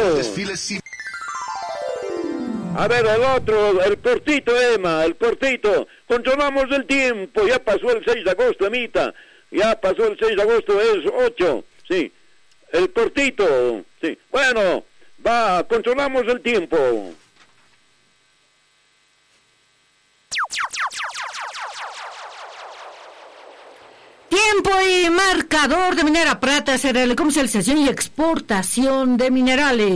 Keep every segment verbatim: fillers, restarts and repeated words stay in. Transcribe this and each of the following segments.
A ver, el otro, el cortito, Emma, el cortito. Controlamos el tiempo, ya pasó el seis de agosto, Emita. Ya pasó el seis de agosto, es ocho, sí. El cortito, sí. Bueno, va, controlamos el tiempo. Tiempo y marcador de Minera Prata, C R L, comercialización y exportación de minerales.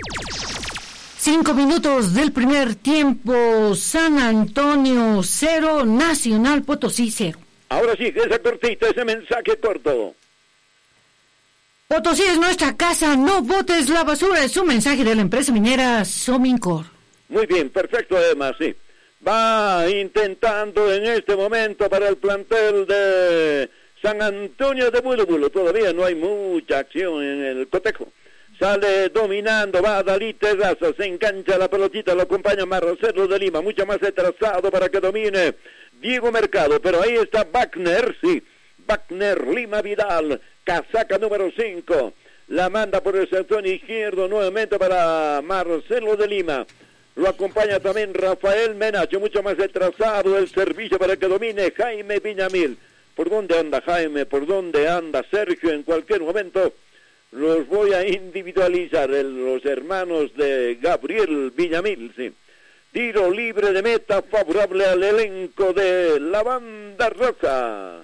Cinco minutos del primer tiempo, San Antonio cero, Nacional Potosí cero. Ahora sí, ese cortito, ese mensaje corto. Potosí es nuestra casa, no botes la basura, es un mensaje de la empresa minera Somincor. Muy bien, perfecto, Emma, sí. Va intentando en este momento para el plantel de San Antonio de Bulobulo. Todavía no hay mucha acción en el cotejo. Sale dominando, va Dalí Terraza, se engancha la pelotita, lo acompaña Marcelo de Lima, mucho más retrasado para que domine Diego Mercado, pero ahí está Wagner, sí, Wagner Lima Vidal, casaca número cinco, la manda por el sector izquierdo nuevamente para Marcelo de Lima, lo acompaña también Rafael Menacho, mucho más retrasado el servicio para que domine Jaime Viñamil. ¿Por dónde anda Jaime? ¿Por dónde anda Sergio? En cualquier momento los voy a individualizar, el, los hermanos de Gabriel Villamil, sí. Tiro libre de meta favorable al elenco de la banda roja.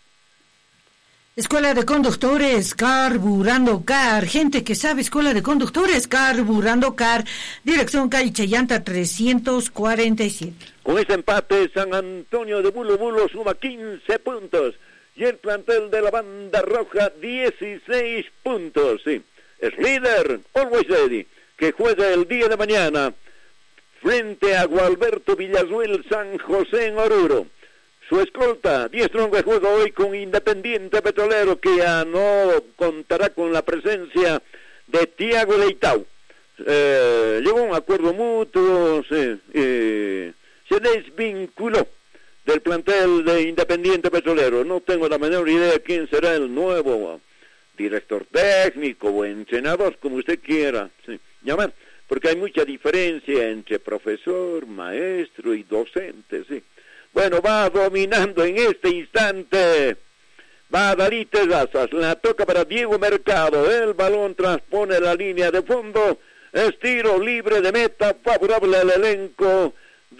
Escuela de Conductores, Carburando Car, gente que sabe, Escuela de Conductores, Carburando Car, dirección calle Chayanta trescientos cuarenta y siete. Con ese empate, San Antonio de Bulo Bulo suma quince puntos. Y el plantel de la banda roja, dieciséis puntos, sí. Es líder, Always Ready, que juega el día de mañana frente a Gualberto Villazuel San José en Oruro. Su escolta, Diestrón, que juega hoy con Independiente Petrolero, que ya no contará con la presencia de Tiago Leitao. Eh, llegó a un acuerdo mutuo, sí, eh, se desvinculó del plantel de Independiente Petrolero. No tengo la menor idea quién será el nuevo director técnico o entrenador, como usted quiera, sí, llamar, porque hay mucha diferencia entre profesor, maestro y docente, sí. Bueno, va dominando en este instante, va Dalí Terrazas, la toca para Diego Mercado, el balón transpone la línea de fondo, es tiro libre de meta favorable al elenco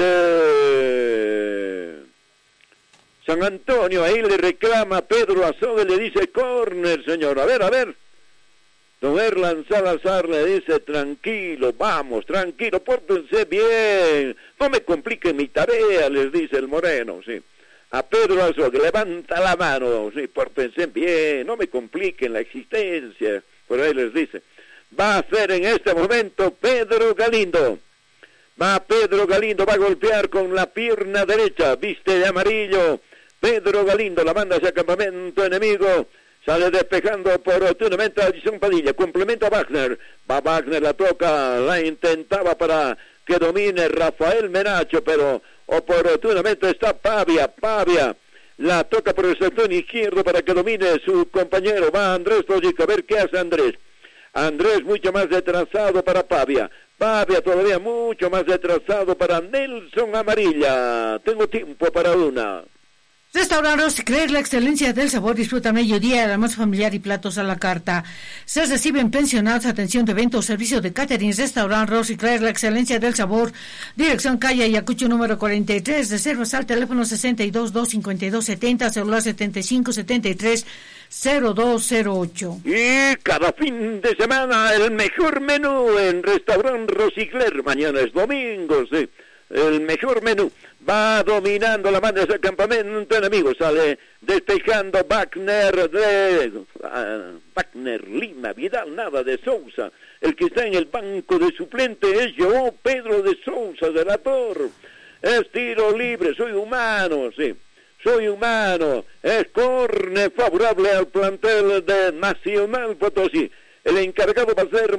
de San Antonio. Ahí le reclama Pedro Azogue, le dice córner, señor. A ver, a ver. Don Erlan Salazar le dice tranquilo, vamos, tranquilo, pórtense bien. No me compliquen mi tarea, les dice el moreno, sí. A Pedro Azogue, levanta la mano, sí, pórtense bien, no me compliquen la existencia. Por ahí les dice. Va a hacer en este momento Pedro Galindo. Va Pedro Galindo, va a golpear con la pierna derecha, viste de amarillo. Pedro Galindo la manda hacia campamento enemigo, sale despejando oportunamente a Edison Padilla, complementa a Wagner, va Wagner, la toca, la intentaba para que domine Rafael Menacho, pero oportunamente está Pavia, Pavia, la toca por el sector izquierdo para que domine su compañero, va Andrés Tojica, a ver qué hace Andrés. Andrés mucho más retrasado para Pavia, Pavia todavía mucho más retrasado para Nelson Amarilla. Tengo tiempo para una. Restaurante Rosicler, la excelencia del sabor, disfruta a mediodía, almuerzo familiar y platos a la carta. Se reciben pensionados, atención de eventos, servicio de catering. Restaurante Rosicler, la excelencia del sabor, dirección calle Ayacucho número cuarenta y tres, reservas al teléfono sesenta y dos, doscientos cincuenta y dos, setenta, celular setenta y cinco, setenta y tres, cero dos cero ocho. Y cada fin de semana el mejor menú en Restaurante Rosicler. Mañana es domingo, sí. El mejor menú, va dominando la mano del campamento enemigo, sale despejando Wagner de uh, Wagner Lima Vidal, nada de Sousa, el que está en el banco de suplente es yo, Pedro de Sousa, delator, es tiro libre, soy humano, sí, soy humano, es córner favorable al plantel de Nacional Potosí. El encargado va a ser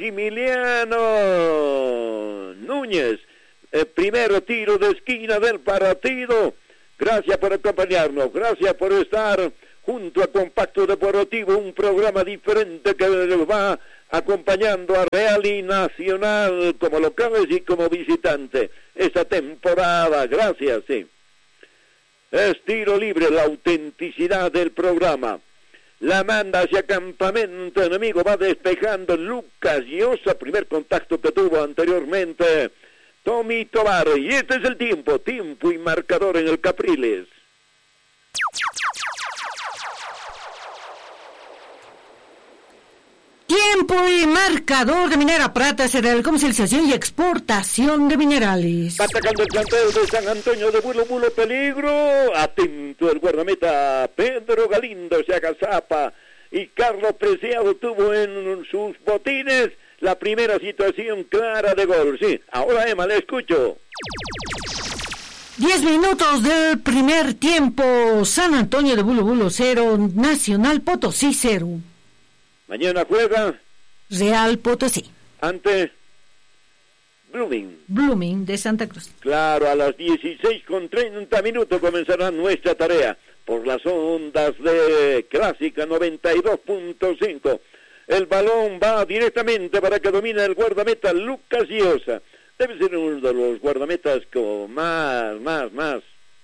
Maximiliano Núñez. El primer tiro de esquina del partido. Gracias por acompañarnos, gracias por estar junto a Compacto Deportivo, un programa diferente que va acompañando a Real y Nacional como locales y como visitante esta temporada. Gracias, sí. Es tiro libre, la autenticidad del programa. La manda hacia campamento enemigo, va despejando Lucas Llosa, primer contacto que tuvo anteriormente Tommy Tobar. Y este es el tiempo, tiempo y marcador en el Capriles. Tiempo y marcador de Minera Prata, cereal, comercialización y exportación de minerales. Va atacando el plantel de San Antonio de Bulo Bulo, peligro. Atento el guardameta Pedro Galindo, se agazapa. Y Carlos Preciado tuvo en sus botines la primera situación clara de gol. Sí, ahora Emma, le escucho. Diez minutos del primer tiempo. San Antonio de Bulo Bulo cero, Nacional Potosí cero. Mañana juega Real Potosí ante Blooming. Blooming de Santa Cruz. Claro, a las dieciséis con treinta minutos comenzará nuestra tarea por las ondas de Clásica noventa y dos punto cinco. El balón va directamente para que domine el guardameta Lucas Llosa. Debe ser uno de los guardametas con más, más, más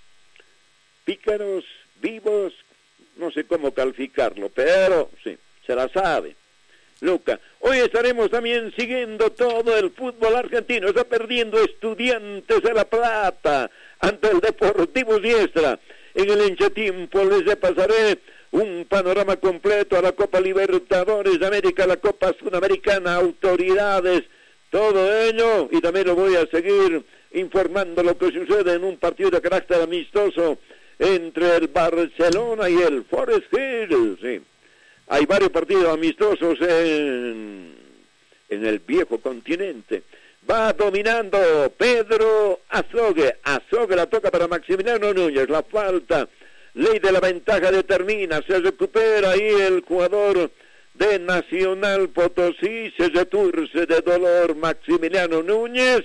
pícaros, vivos, no sé cómo calificarlo, pero sí. Se la sabe, Luca. Hoy estaremos también siguiendo todo el fútbol argentino. Está perdiendo Estudiantes de La Plata ante el Deportivo Diestra. En el entretiempo les repasaré un panorama completo a la Copa Libertadores de América, la Copa Sudamericana, autoridades, todo ello. Y también lo voy a seguir informando lo que sucede en un partido de carácter amistoso entre el Barcelona y el Forest Hills, sí. Hay varios partidos amistosos en, en el viejo continente. Va dominando Pedro Azogue. Azogue la toca para Maximiliano Núñez. La falta, ley de la ventaja determina. Se recupera ahí el jugador de Nacional Potosí. Se returce de dolor Maximiliano Núñez.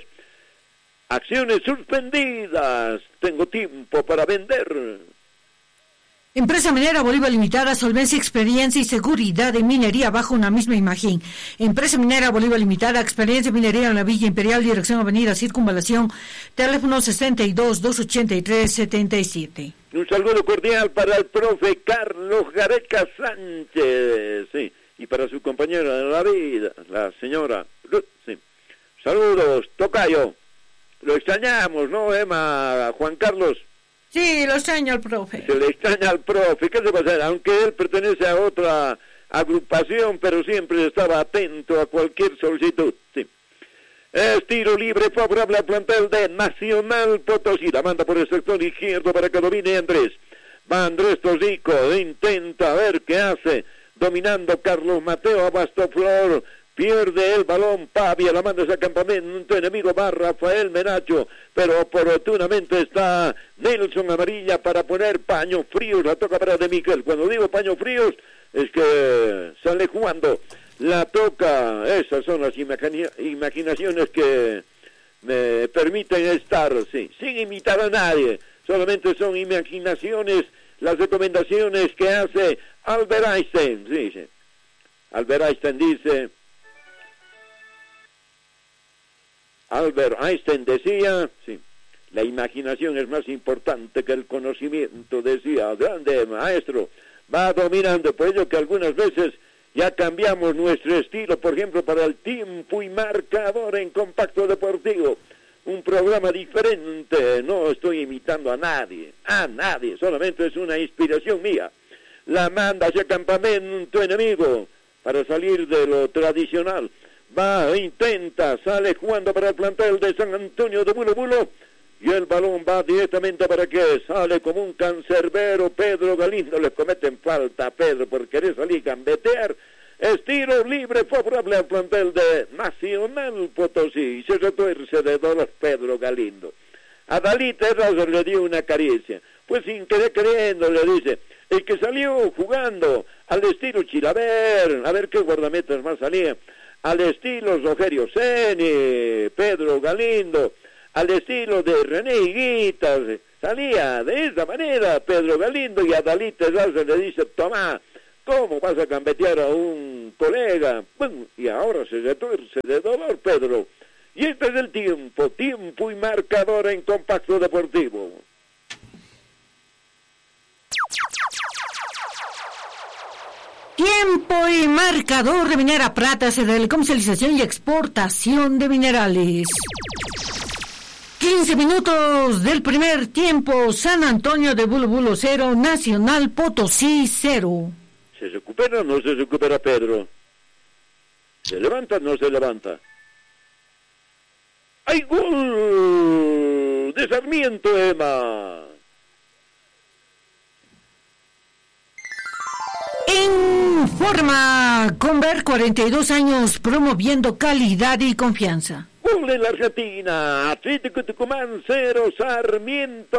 Acciones suspendidas. Tengo tiempo para vender. Empresa Minera Bolívar Limitada, solvencia, experiencia y seguridad de minería bajo una misma imagen. Empresa Minera Bolívar Limitada, experiencia en minería en la Villa Imperial, dirección Avenida Circunvalación, teléfono sesenta y dos, doscientos ochenta y tres, setenta y siete. Un saludo cordial para el profe Carlos Gareca Sánchez, sí, y para su compañera de la vida, la señora Ruth, sí. Saludos, tocayo. Lo extrañamos, ¿no, Emma, Juan Carlos? Sí, lo extraño al profe. Se le extraña al profe. ¿Qué se va a hacer? Aunque él pertenece a otra agrupación, pero siempre estaba atento a cualquier solicitud. Sí. Es tiro libre favorable al plantel de Nacional Potosí. La manda por el sector izquierdo para que domine Andrés. Va Andrés Tosico, intenta ver qué hace. Dominando Carlos Mateo Abastoflor. Pierde el balón Pavia, la manda hacia campamento enemigo, va Rafael Menacho, pero oportunamente está Nelson Amarilla para poner paños fríos, la toca para De Miguel. Cuando digo paños fríos es que sale jugando, la toca, esas son las imagina- imaginaciones que me permiten estar, sí, sin imitar a nadie, solamente son imaginaciones, las recomendaciones que hace Albert Einstein, sí, sí. Albert Einstein dice... Albert Einstein decía, sí, la imaginación es más importante que el conocimiento, decía, grande maestro, va dominando, por ello que algunas veces ya cambiamos nuestro estilo, por ejemplo, para el tiempo y marcador en Compacto Deportivo, un programa diferente, no estoy imitando a nadie, a nadie, solamente es una inspiración mía, la manda hacia campamento enemigo, para salir de lo tradicional, va, intenta, sale jugando para el plantel de San Antonio de Bulo Bulo, y el balón va directamente para que sale como un cancerbero Pedro Galindo, le cometen falta a Pedro por querer salir gambetear, es tiro libre favorable al plantel de Nacional Potosí, y se retuerce de dolor Pedro Galindo. A Dalita Herrera le dio una caricia, pues sin querer creyendo le dice, el que salió jugando al estilo Chilaver, a ver qué guardametas más salían, al estilo Rogerio Ceni, Pedro Galindo, al estilo de René Higuitas, Salía de esa manera Pedro Galindo y a Dalí Terraza le dice, toma, ¿cómo vas a gambetear a un colega? Bueno, y ahora se retuerce de dolor Pedro. Y este es el tiempo, tiempo y marcador en Compacto Deportivo. Tiempo y marcador de Minera Prata, sede de comercialización y exportación de minerales. quince minutos del primer tiempo, San Antonio de Bulubulo cero, Nacional Potosí cero. ¿Se recupera o no se recupera Pedro? ¿Se levanta o no se levanta? ¡Hay gol de Sarmiento, Emma! Informa Conver, cuarenta y dos años, promoviendo calidad y confianza. Gol en la Argentina, Atlético Tucumán cero, Sarmiento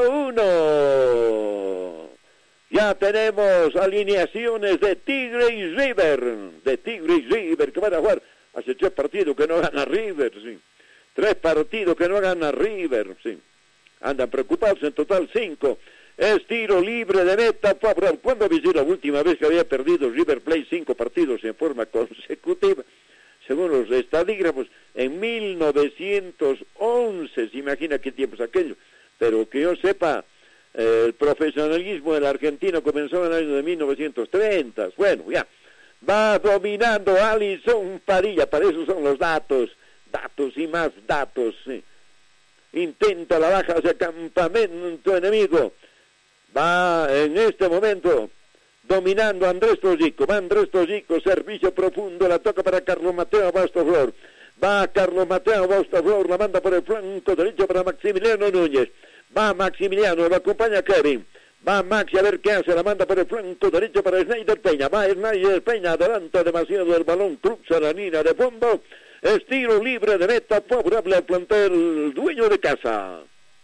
uno. Ya tenemos alineaciones de Tigre y River, de Tigre y River, que van a jugar. Hace tres partidos que no gana River, sí. Tres partidos que no gana River, sí. Andan preocupados, en total cinco. Es tiro libre de meta favorable. ¿Cuándo había sido la última vez que había perdido River Plate cinco partidos en forma consecutiva? Según los estadígrafos, en mil novecientos once, se imagina qué tiempos aquello. Pero que yo sepa, eh, el profesionalismo del argentino comenzó en el año de mil novecientos treinta. Bueno, ya. Va dominando Alison Padilla, para eso son los datos. Datos y más datos. Sí. Intenta la baja hacia campamento enemigo. Va en este momento dominando Andrés Tojico. Va Andrés Tojico, servicio profundo, la toca para Carlos Mateo Bastoflor. Va Carlos Mateo Bastoflor, la manda por el flanco derecho para Maximiliano Núñez. Va Maximiliano, lo acompaña Kevin. Va Maxi a ver qué hace, la manda por el flanco derecho para Snyder Peña. Va Snyder Peña, adelanta demasiado el balón, cruza la línea de fondo. Es tiro libre de meta favorable al plantel dueño de casa.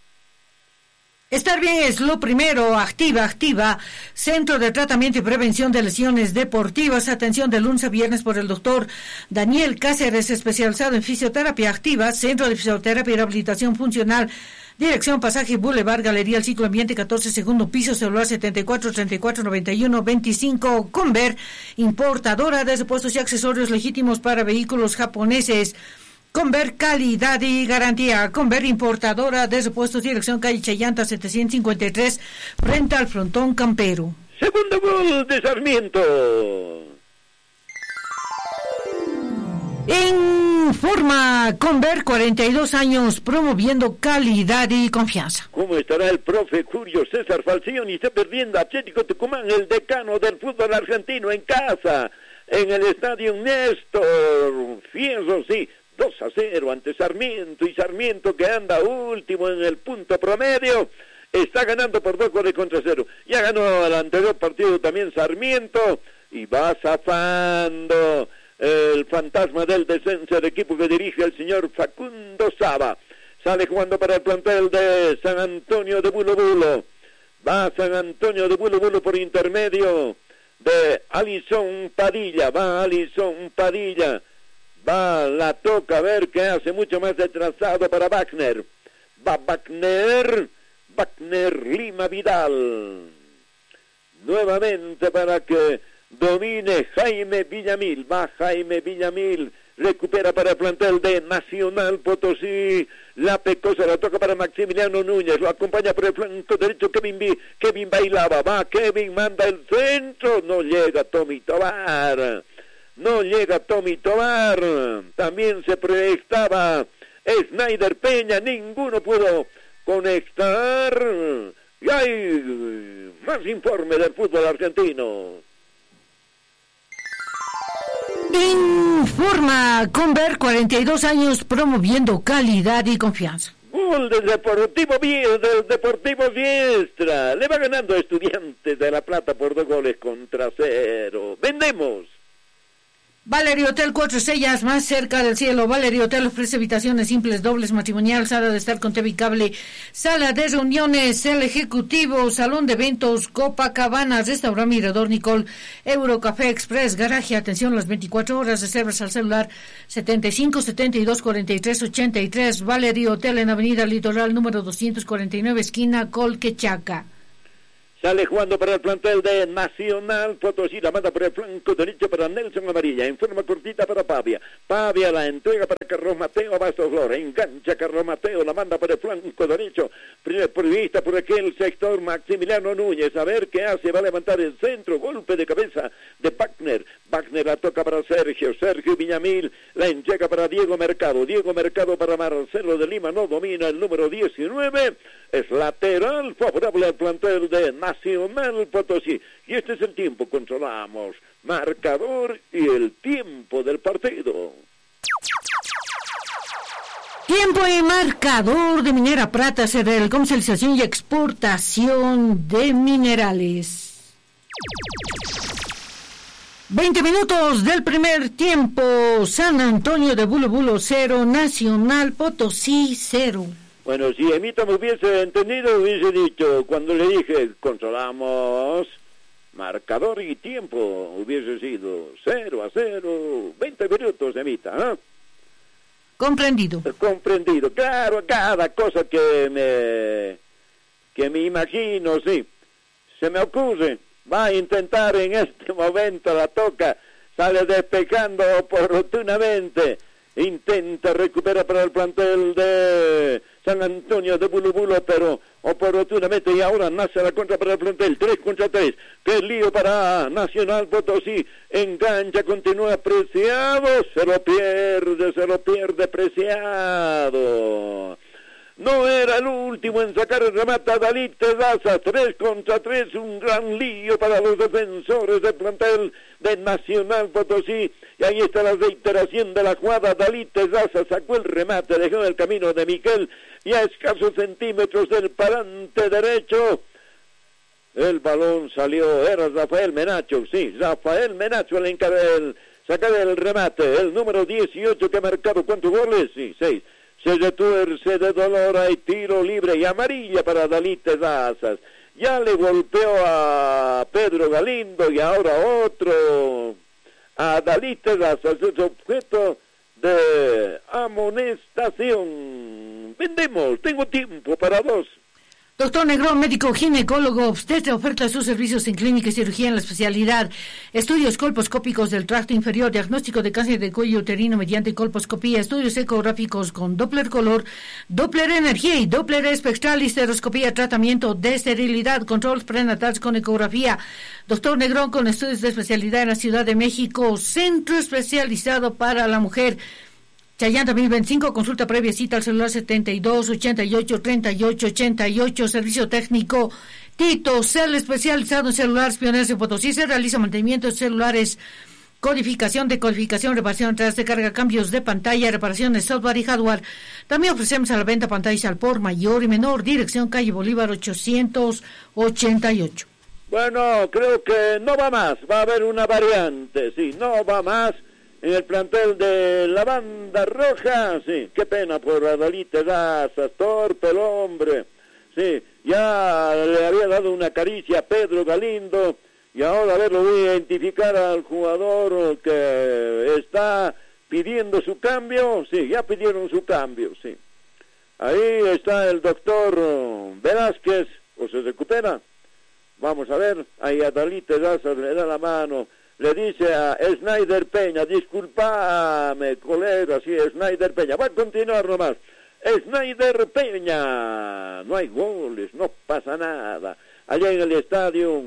Estar bien es lo primero. Activa, activa. Centro de Tratamiento y Prevención de Lesiones Deportivas. Atención de lunes a viernes por el doctor Daniel Cáceres, especializado en fisioterapia activa. Centro de Fisioterapia y Rehabilitación Funcional. Dirección Pasaje Boulevard, Galería El Ciclo Ambiente, catorce, segundo piso, celular setenta y cuatro, treinta y cuatro, noventa y uno, veinticinco. Conver, importadora de repuestos y accesorios legítimos para vehículos japoneses. Conver, calidad y garantía. Conver, importadora de repuestos, dirección calle Chayanta setecientos cincuenta y tres, frente al frontón campero. Segundo gol de Sarmiento. Informa Conver, cuarenta y dos años, promoviendo calidad y confianza. ¿Cómo estará el profe Julio César Falcioni? Está perdiendo Atlético Tucumán, el decano del fútbol argentino, en casa, en el estadio Néstor Fierro, sí, dos a cero ante Sarmiento, y Sarmiento, que anda último en el punto promedio, está ganando por dos goles contra cero. Ya ganó el anterior partido también Sarmiento, y va zafando el fantasma del descenso, el equipo que dirige el señor Facundo Saba. Sale jugando para el plantel de San Antonio de Bulo Bulo. Va San Antonio de Bulo Bulo por intermedio de Alison Padilla. Va Alison Padilla. Va, la toca, a ver qué hace, mucho más retrasado para Wagner. Va Wagner. Wagner Lima Vidal. Nuevamente para que domine Jaime Villamil. Va Jaime Villamil, recupera para el plantel de Nacional Potosí. La Pecosa la toca para Maximiliano Núñez, lo acompaña por el flanco derecho Kevin B. Kevin bailaba, va Kevin, manda el centro, no llega Tommy Tobar, no llega Tommy Tobar. También se proyectaba Snyder Peña, ninguno pudo conectar. Y hay más informe del fútbol argentino. Informa Conver, cuarenta y dos años, promoviendo calidad y confianza. Gol del Deportivo Viestra, del Deportivo Viestra. Le va ganando a Estudiantes de La Plata por dos goles contra cero. Vendemos. Valerio Hotel Cuatro Estrellas, más cerca del cielo. Valerio Hotel ofrece habitaciones simples, dobles, matrimonial, sala de estar con T V y cable, sala de reuniones, el ejecutivo, salón de eventos, Copacabana, restaurante Mirador Nicole, Eurocafé Express, garaje, atención las veinticuatro horas, reservas al celular setenta y cinco, setenta y dos, cuarenta y tres, ochenta y tres. Valerio Hotel en Avenida Litoral número doscientos cuarenta y nueve, esquina Colquechaca. Sale jugando para el plantel de Nacional Potosí, la manda por el flanco derecho para Nelson Amarilla, en forma cortita para Pavia. Pavia la entrega para Carlos Mateo Bastos Flor, engancha Carlos Mateo, la manda por el flanco derecho, prevista por aquel sector Maximiliano Núñez, a ver qué hace, va a levantar el centro, golpe de cabeza de Wagner, Wagner la toca para Sergio, Sergio Villamil, la entrega para Diego Mercado, Diego Mercado para Marcelo de Lima, no domina el número diecinueve, es lateral favorable al plantel de Nacional Potosí. Y este es el tiempo, controlamos marcador y el tiempo del partido. Tiempo y marcador de Minera Prata, Cerrel, comercialización y exportación de minerales. veinte minutos del primer tiempo, San Antonio de Bulo Bulo cero, Nacional Potosí cero. Bueno, si Emita me hubiese entendido, hubiese dicho, cuando le dije, controlamos marcador y tiempo, hubiese sido cero a cero, veinte minutos, Emita, ¿no? Comprendido. Comprendido, claro, cada cosa que me, que me imagino, sí, se me ocurre, va a intentar en este momento, la toca, sale despejando oportunamente, intenta recuperar para el plantel de San Antonio de Bulo Bulo, pero oportunamente, y ahora nace la contra para el plantel, tres contra tres, qué lío para Nacional Potosí, engancha, continúa Preciado, se lo pierde, se lo pierde Preciado. No era el último en sacar el remate a Dalit Tedaza, tres contra tres, un gran lío para los defensores del plantel de Nacional Potosí, y ahí está la reiteración de la jugada. Dalit Tedaza sacó el remate, dejó el camino de Miquel, y a escasos centímetros del parante derecho, el balón salió, era Rafael Menacho, sí, Rafael Menacho el encargado del sacar el remate, el número dieciocho que ha marcado, ¿cuántos goles? Sí, seis. Se retuerce de dolor, hay tiro libre y amarilla para Dalit Tezazas. Ya le golpeó a Pedro Galindo y ahora otro a Dalit Tezazas. Es objeto de amonestación. Vendemos, tengo tiempo para dos. Doctor Negrón, médico ginecólogo, obstetra, oferta sus servicios en clínica y cirugía en la especialidad, estudios colposcópicos del tracto inferior, diagnóstico de cáncer de cuello uterino mediante colposcopía, estudios ecográficos con Doppler color, Doppler energía y Doppler espectral, histeroscopía, tratamiento de esterilidad, control prenatal con ecografía. Doctor Negrón con estudios de especialidad en la Ciudad de México, centro especializado para la mujer. Chayán dos mil veinticinco, consulta previa, cita al celular setenta y dos, ochenta y ocho, treinta y ocho, ochenta y ocho, servicio técnico Tito Cel, especializado en celulares pioneros de Potosí, se realiza mantenimiento de celulares, codificación, decodificación, reparación, entradas de carga, cambios de pantalla, reparaciones, software y hardware. También ofrecemos a la venta pantallas al por mayor y menor, dirección calle Bolívar ochocientos ochenta y ocho. Bueno, creo que no va más, va a haber una variante, sí, no va más. En el plantel de la banda roja, sí, qué pena por Dalit Tezazas, torpe el hombre, sí, ya le había dado una caricia a Pedro Galindo, y ahora a ver, lo voy a identificar al jugador que está pidiendo su cambio, sí, ya pidieron su cambio, sí. Ahí está el doctor Velázquez, o se recupera, vamos a ver, ahí a Dalit Tezazas le da la mano, le dice a Snyder Peña, discúlpame, colega, sí, Snyder Peña, va a continuar nomás, Snyder Peña, no hay goles, no pasa nada, allá en el estadio,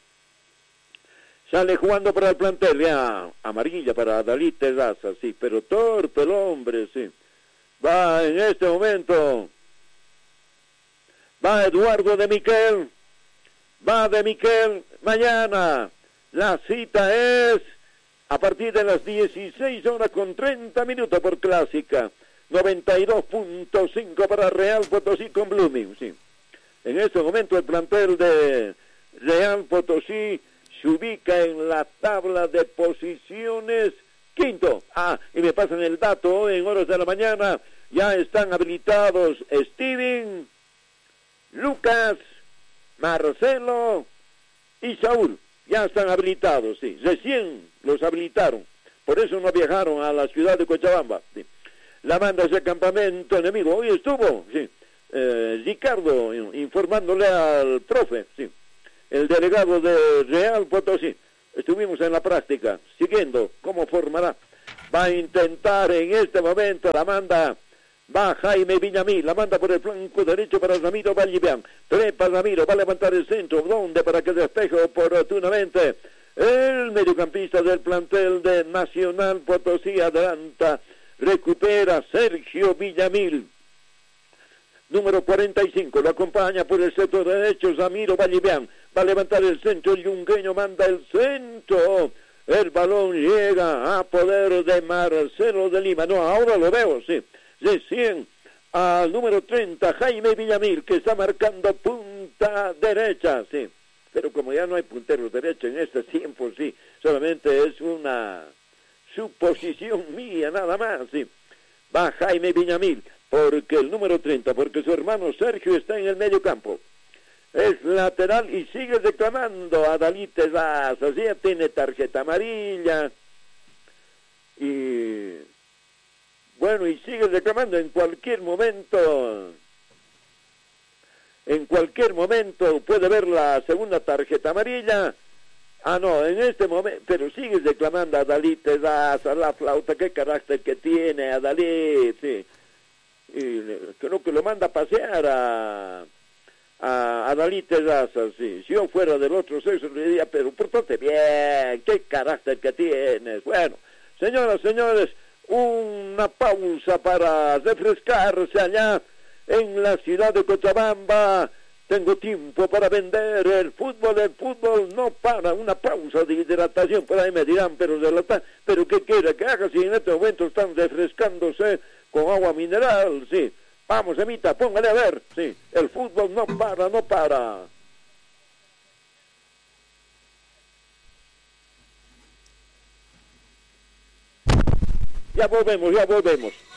sale jugando para el plantel, ya, amarilla para Dalit Tezazas, sí, pero torpe el hombre, sí, va en este momento, va Eduardo de Miquel, va de Miquel, mañana, la cita es a partir de las dieciséis horas con treinta minutos por Clásica, noventa y dos punto cinco para Real Potosí con Blooming, sí. En este momento el plantel de Real Potosí se ubica en la tabla de posiciones quinto. Ah, y me pasan el dato, en horas de la mañana ya están habilitados Steven, Lucas, Marcelo y Saúl. Ya están habilitados, sí. Recién los habilitaron. Por eso no viajaron a la ciudad de Cochabamba. Sí. La manda ese campamento enemigo. Hoy estuvo, sí. Eh, Ricardo informándole al profe, sí. El delegado de Real Potosí. Estuvimos en la práctica, siguiendo cómo formará. Va a intentar en este momento, la manda, va Jaime Villamil, la manda por el flanco derecho para Ramiro Vallivian. Trepa Ramiro, va a levantar el centro, donde para que despeje oportunamente el mediocampista del plantel de Nacional Potosí. Adelanta, recupera Sergio Villamil. Número cuarenta y cinco, lo acompaña por el sector derecho Ramiro Vallivian. Va a levantar el centro, el yungueño manda el centro. El balón llega a poder de Marcelo de Lima. No, ahora lo veo, sí. Recién al número treinta, Jaime Villamil, que está marcando punta derecha, sí. Pero como ya no hay puntero derecho en este tiempo, sí. Solamente es una suposición mía, nada más, sí. Va Jaime Villamil, porque el número treinta, porque su hermano Sergio está en el medio campo. Es lateral y sigue reclamando a Dalí Tezaza, ya tiene tarjeta amarilla. Y bueno, y sigue reclamando en cualquier momento. En cualquier momento puede ver la segunda tarjeta amarilla. Ah, no, en este momento, pero sigue reclamando a Dalí Tezaza, la flauta, qué carácter que tiene a Dalí, sí. Y creo que lo manda a pasear a... a Dalí Tezaza, sí. Si yo fuera del otro sexo le diría, pero pórtate bien, qué carácter que tienes. Bueno, señoras, señores, una pausa para refrescarse allá en la ciudad de Cochabamba. Tengo tiempo para vender el fútbol, el fútbol no para, una pausa de hidratación, por ahí me dirán, pero de la ta- pero ¿qué quiere que haga si en este momento están refrescándose con agua mineral? Sí. Vamos, Emita, póngale a ver, sí, el fútbol no para, no para. Ya volvemos, ya volvemos.